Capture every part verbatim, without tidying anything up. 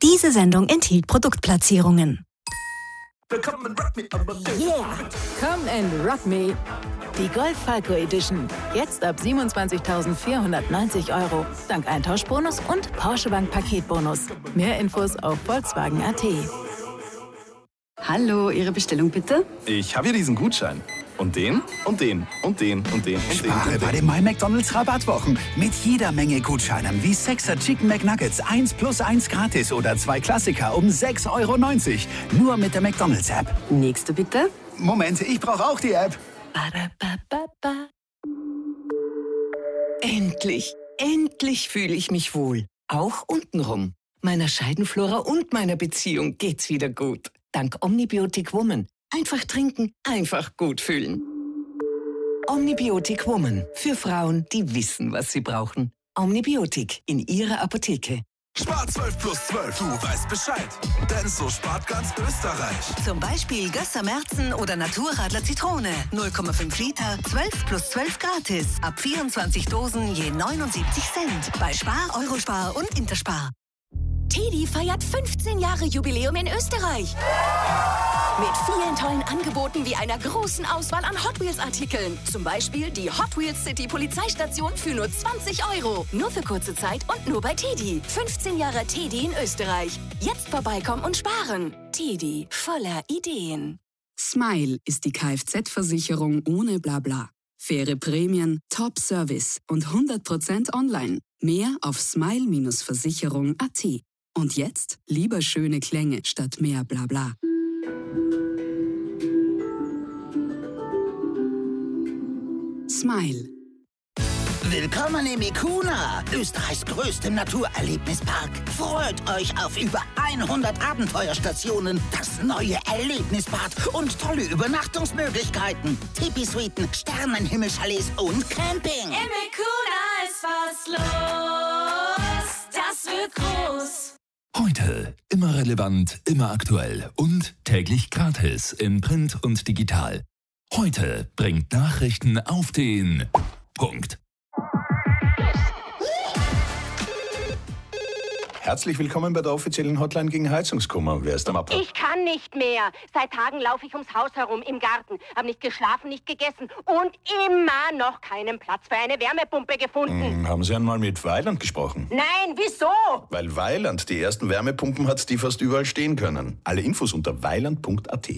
Diese Sendung enthielt Produktplatzierungen. Yeah! Come and rock me! Die Golf Falco Edition. Jetzt ab siebenundzwanzigtausendvierhundertneunzig Euro. Dank Eintauschbonus und Porsche Bank Paketbonus. Mehr Infos auf Volkswagen Punkt at. Hallo, Ihre Bestellung bitte? Ich habe hier diesen Gutschein. Und den, und den, und den, und den, und Spare den. Und bei den. den My McDonald's Rabattwochen. Mit jeder Menge Gutscheinen wie sechser Chicken McNuggets, eins plus eins gratis oder zwei Klassiker um sechs Euro neunzig. Nur mit der McDonald's App. Nächste bitte? Moment, ich brauche auch die App. Ba-da-ba-ba-ba. Endlich, endlich fühle ich mich wohl. Auch untenrum. Meiner Scheidenflora und meiner Beziehung geht's wieder gut. Dank Omnibiotic Woman. Einfach trinken, einfach gut fühlen. Omnibiotic Woman. Für Frauen, die wissen, was sie brauchen. Omnibiotic in Ihrer Apotheke. Spar zwölf plus zwölf, du weißt Bescheid. Denn so spart ganz Österreich. Zum Beispiel Gösser Märzen oder Naturradler Zitrone. null Komma fünf Liter, zwölf plus zwölf gratis. Ab vierundzwanzig Dosen je neunundsiebzig Cent. Bei Spar, Eurospar und Interspar. Teddy feiert fünfzehn Jahre Jubiläum in Österreich. Mit vielen tollen Angeboten wie einer großen Auswahl an Hot Wheels Artikeln. Zum Beispiel die Hot Wheels City Polizeistation für nur zwanzig Euro. Nur für kurze Zeit und nur bei Teddy. fünfzehn Jahre Teddy in Österreich. Jetzt vorbeikommen und sparen. Teddy, voller Ideen. Smile ist die Kfz-Versicherung ohne Blabla. Faire Prämien, Top-Service und hundert Prozent online. Mehr auf smile Versicherung Punkt at. Und jetzt lieber schöne Klänge statt mehr Blabla. Smile. Willkommen im Ikuna, Österreichs größtem Naturerlebnispark. Freut euch auf über hundert Abenteuerstationen, das neue Erlebnisbad und tolle Übernachtungsmöglichkeiten. Tipi-Suiten, Sternenhimmelchalets und Camping. Im Ikuna ist was los, das wird groß. Heute immer relevant, immer aktuell und täglich gratis in Print und digital. Heute bringt Nachrichten auf den Punkt. Herzlich willkommen bei der offiziellen Hotline gegen Heizungskummer. Wer ist am Apparat? Ich kann nicht mehr. Seit Tagen laufe ich ums Haus herum, im Garten. Hab nicht geschlafen, nicht gegessen und immer noch keinen Platz für eine Wärmepumpe gefunden. Hm, haben Sie einmal mit Weiland gesprochen? Nein, wieso? Weil Weiland die ersten Wärmepumpen hat, die fast überall stehen können. Alle Infos unter weiland punkt at.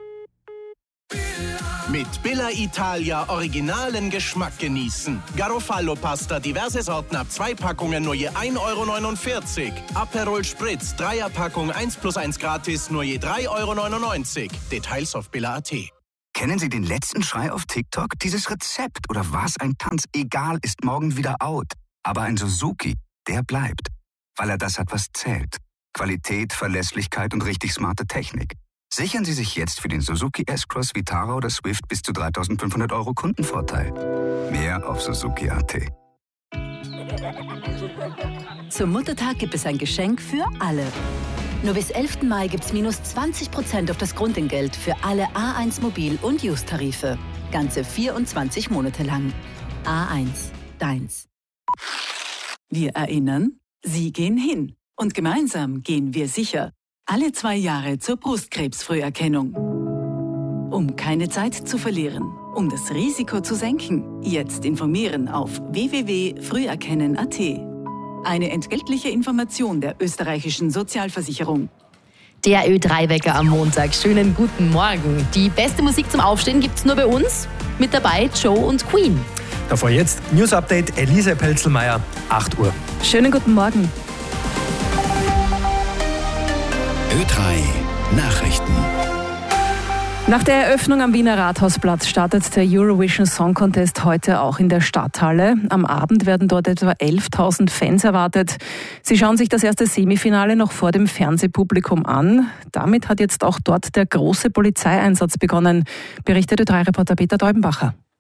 Mit Billa Italia originalen Geschmack genießen. Garofalo-Pasta, diverse Sorten ab zwei Packungen nur je ein Euro neunundvierzig. Aperol Spritz, Dreierpackung eins plus eins gratis nur je drei Euro neunundneunzig. Details auf billa punkt at. Kennen Sie den letzten Schrei auf TikTok? Dieses Rezept oder was ein Tanz, egal, ist morgen wieder out. Aber ein Suzuki, der bleibt. Weil er das hat, was zählt. Qualität, Verlässlichkeit und richtig smarte Technik. Sichern Sie sich jetzt für den Suzuki S-Cross, Vitara oder Swift bis zu dreitausendfünfhundert Euro Kundenvorteil. Mehr auf suzuki punkt at. Zum Muttertag gibt es ein Geschenk für alle. Nur bis elften Mai gibt es minus zwanzig Prozent auf das Grundentgelt für alle A eins Mobil- und Use-Tarife. Ganze vierundzwanzig Monate lang. A eins, deins. Wir erinnern, Sie gehen hin. Und gemeinsam gehen wir sicher. Alle zwei Jahre zur Brustkrebsfrüherkennung. Um keine Zeit zu verlieren, um das Risiko zu senken, jetzt informieren auf w w w punkt früherkennen punkt at. Eine entgeltliche Information der österreichischen Sozialversicherung. Der Ö drei Wecker am Montag. Schönen guten Morgen. Die beste Musik zum Aufstehen gibt's nur bei uns. Mit dabei Joe und Queen. Davor jetzt News Update Elise Pelzelmeier, acht Uhr. Schönen guten Morgen. Ö drei Nachrichten. Nach der Eröffnung am Wiener Rathausplatz startet der Eurovision Song Contest heute auch in der Stadthalle. Am Abend werden dort etwa elftausend Fans erwartet. Sie schauen sich das erste Semifinale noch vor dem Fernsehpublikum an. Damit hat jetzt auch dort der große Polizeieinsatz begonnen, berichtet Ö drei Reporter Peter Deubenbacher.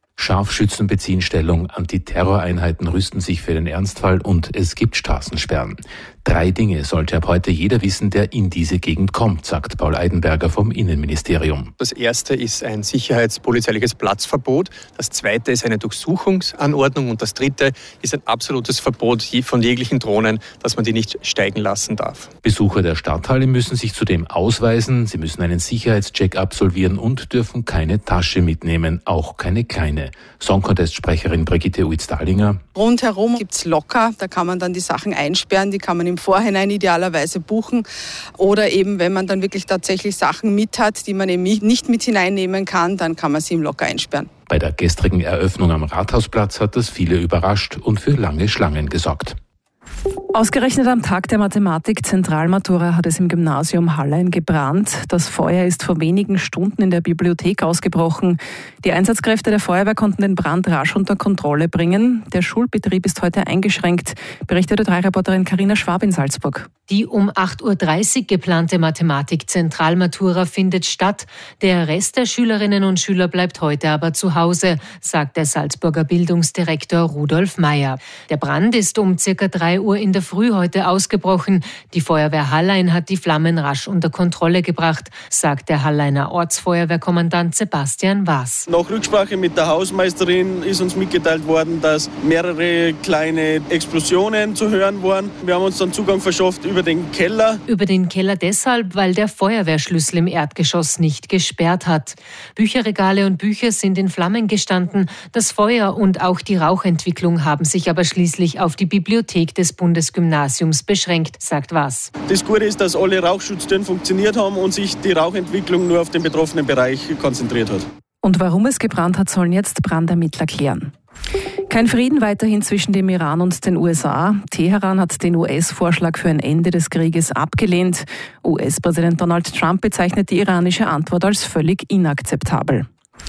Scharfschützen beziehen Stellung, Antiterroreinheiten rüsten sich für den Ernstfall und es gibt Straßensperren. Drei Dinge sollte ab heute jeder wissen, der in diese Gegend kommt, sagt Paul Eidenberger vom Innenministerium. Das erste ist ein sicherheitspolizeiliches Platzverbot, das zweite ist eine Durchsuchungsanordnung und das dritte ist ein absolutes Verbot von jeglichen Drohnen, dass man die nicht steigen lassen darf. Besucher der Stadthalle müssen sich zudem ausweisen, sie müssen einen Sicherheitscheck absolvieren und dürfen keine Tasche mitnehmen, auch keine kleine. Song-Contest-Sprecherin Brigitte Uitz-Dahlinger. Rundherum gibt's Locker, da kann man dann die Sachen einsperren, die kann man im Vorhinein idealerweise buchen. Oder eben, wenn man dann wirklich tatsächlich Sachen mit hat, die man eben nicht mit hineinnehmen kann, dann kann man sie im Locker einsperren. Bei der gestrigen Eröffnung am Rathausplatz hat das viele überrascht und für lange Schlangen gesorgt. Ausgerechnet am Tag der Mathematik-Zentralmatura hat es im Gymnasium Hallein gebrannt. Das Feuer ist vor wenigen Stunden in der Bibliothek ausgebrochen. Die Einsatzkräfte der Feuerwehr konnten den Brand rasch unter Kontrolle bringen. Der Schulbetrieb ist heute eingeschränkt, berichtet Ö drei Reporterin Carina Schwab in Salzburg. Die um acht Uhr dreißig geplante Mathematik-Zentralmatura findet statt. Der Rest der Schülerinnen und Schüler bleibt heute aber zu Hause, sagt der Salzburger Bildungsdirektor Rudolf Meyer. Der Brand ist um circa drei Uhr in der Früh heute ausgebrochen. Die Feuerwehr Hallein hat die Flammen rasch unter Kontrolle gebracht, sagt der Halleiner Ortsfeuerwehrkommandant Sebastian Waas. Nach Rücksprache mit der Hausmeisterin ist uns mitgeteilt worden, dass mehrere kleine Explosionen zu hören waren. Wir haben uns dann Zugang verschafft über den Keller. Über den Keller deshalb, weil der Feuerwehrschlüssel im Erdgeschoss nicht gesperrt hat. Bücherregale und Bücher sind in Flammen gestanden. Das Feuer und auch die Rauchentwicklung haben sich aber schließlich auf die Bibliothek des Bundesgymnasiums beschränkt, sagt Waas. Das Gute ist, dass alle Rauchschutztüren funktioniert haben und sich die Rauchentwicklung nur auf den betroffenen Bereich konzentriert hat. Und warum es gebrannt hat, sollen jetzt Brandermittler klären. Kein Frieden weiterhin zwischen dem Iran und den U S A. Teheran hat den U S-Vorschlag für ein Ende des Krieges abgelehnt. U S-Präsident Donald Trump bezeichnet die iranische Antwort als völlig inakzeptabel.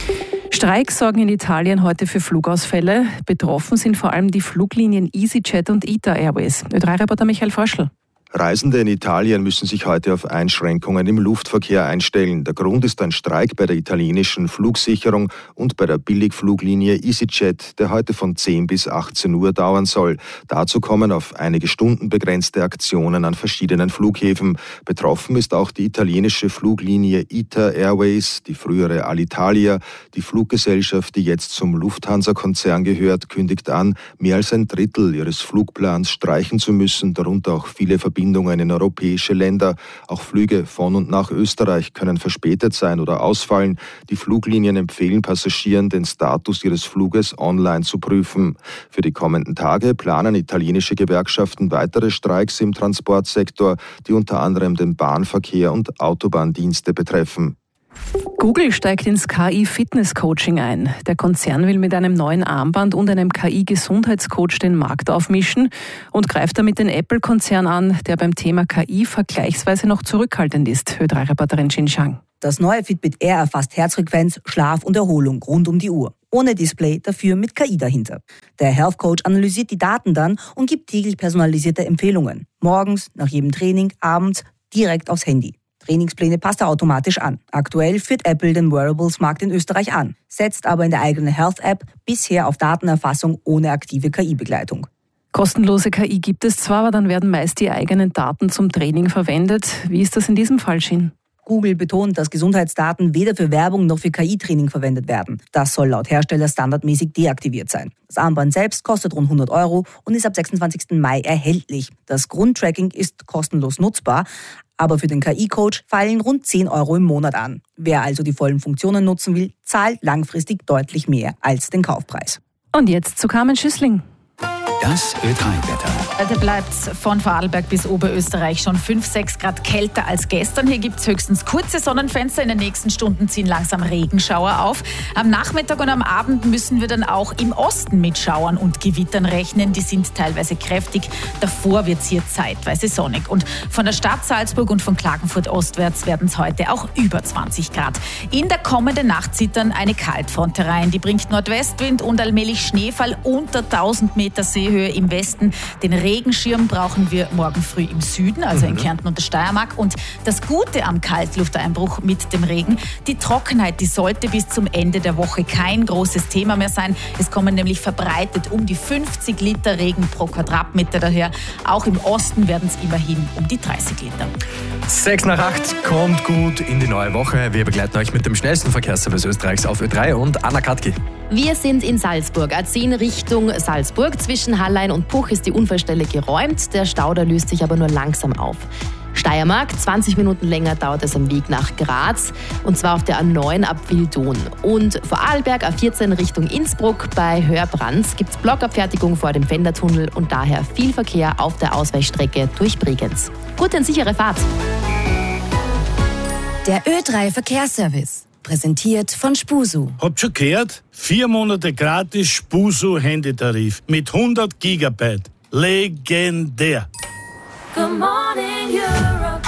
Streiks sorgen in Italien heute für Flugausfälle. Betroffen sind vor allem die Fluglinien EasyJet und I T A Airways. Ö drei Reporter Michael Fröschl. Reisende in Italien müssen sich heute auf Einschränkungen im Luftverkehr einstellen. Der Grund ist ein Streik bei der italienischen Flugsicherung und bei der Billigfluglinie EasyJet, der heute von zehn bis achtzehn Uhr dauern soll. Dazu kommen auf einige Stunden begrenzte Aktionen an verschiedenen Flughäfen. Betroffen ist auch die italienische Fluglinie I T A Airways, die frühere Alitalia. Die Fluggesellschaft, die jetzt zum Lufthansa-Konzern gehört, kündigt an, mehr als ein Drittel ihres Flugplans streichen zu müssen, darunter auch viele Verbindungen in europäische Länder. Auch Flüge von und nach Österreich können verspätet sein oder ausfallen. Die Fluglinien empfehlen Passagieren, den Status ihres Fluges online zu prüfen. Für die kommenden Tage planen italienische Gewerkschaften weitere Streiks im Transportsektor, die unter anderem den Bahnverkehr und Autobahndienste betreffen. Google steigt ins K I-Fitness-Coaching ein. Der Konzern will mit einem neuen Armband und einem K I-Gesundheitscoach den Markt aufmischen und greift damit den Apple-Konzern an, der beim Thema K I vergleichsweise noch zurückhaltend ist. Ö drei Reporterin Xin Shang. Das neue Fitbit Air erfasst Herzfrequenz, Schlaf und Erholung rund um die Uhr. Ohne Display, dafür mit K I dahinter. Der Health Coach analysiert die Daten dann und gibt täglich personalisierte Empfehlungen. Morgens, nach jedem Training, abends, direkt aufs Handy. Trainingspläne passt er automatisch an. Aktuell führt Apple den Wearables-Markt in Österreich an, setzt aber in der eigenen Health-App bisher auf Datenerfassung ohne aktive K I-Begleitung. Kostenlose K I gibt es zwar, aber dann werden meist die eigenen Daten zum Training verwendet. Wie ist das in diesem Fall, Shin? Google betont, dass Gesundheitsdaten weder für Werbung noch für K I-Training verwendet werden. Das soll laut Hersteller standardmäßig deaktiviert sein. Das Armband selbst kostet rund hundert Euro und ist ab sechsundzwanzigsten Mai erhältlich. Das Grundtracking ist kostenlos nutzbar, aber für den K I-Coach fallen rund zehn Euro im Monat an. Wer also die vollen Funktionen nutzen will, zahlt langfristig deutlich mehr als den Kaufpreis. Und jetzt zu Carmen Schüssling. Das Ö drei Wetter. Heute bleibt es von Vorarlberg bis Oberösterreich schon fünf, sechs Grad kälter als gestern. Hier gibt es höchstens kurze Sonnenfenster. In den nächsten Stunden ziehen langsam Regenschauer auf. Am Nachmittag und am Abend müssen wir dann auch im Osten mit Schauern und Gewittern rechnen. Die sind teilweise kräftig. Davor wird es hier zeitweise sonnig. Und von der Stadt Salzburg und von Klagenfurt ostwärts werden es heute auch über zwanzig Grad. In der kommenden Nacht zieht dann eine Kaltfront herein. Die bringt Nordwestwind und allmählich Schneefall unter tausend Meter See. Schneehöhe im Westen. Den Regenschirm brauchen wir morgen früh im Süden, also in Kärnten und der Steiermark. Und das Gute am Kaltlufteinbruch mit dem Regen, die Trockenheit, die sollte bis zum Ende der Woche kein großes Thema mehr sein. Es kommen nämlich verbreitet um die fünfzig Liter Regen pro Quadratmeter daher. Auch im Osten werden es immerhin um die dreißig Liter. Sechs nach acht kommt gut in die neue Woche. Wir begleiten euch mit dem schnellsten Verkehrsservice Österreichs auf Ö drei und Anna Katki. Wir sind in Salzburg, A zehn Richtung Salzburg. Zwischen Hallein und Puch ist die Unfallstelle geräumt. Der Stau, der löst sich aber nur langsam auf. Steiermark, zwanzig Minuten länger dauert es am Weg nach Graz, und zwar auf der A neun ab Wildon. Und Vorarlberg, A vierzehn Richtung Innsbruck bei Hörbrands gibt es Blockabfertigung vor dem Fendertunnel und daher viel Verkehr auf der Ausweichstrecke durch Bregenz. Gute und sichere Fahrt. Der Ö drei Verkehrsservice, präsentiert von Spusu. Habt schon gehört? Vier Monate gratis Spusu-Handytarif mit hundert Gigabyte. Legendär. Good morning, Europe.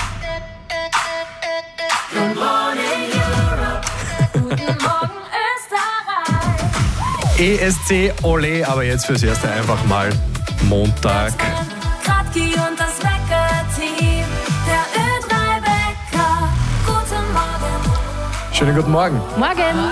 Good morning, Europe. Guten Morgen, Österreich. E S C, ole, aber jetzt fürs Erste einfach mal Montag. Kratki und das Wecker-Team. Der Ö drei Wecker. Guten Morgen. Schönen guten Morgen. Morgen.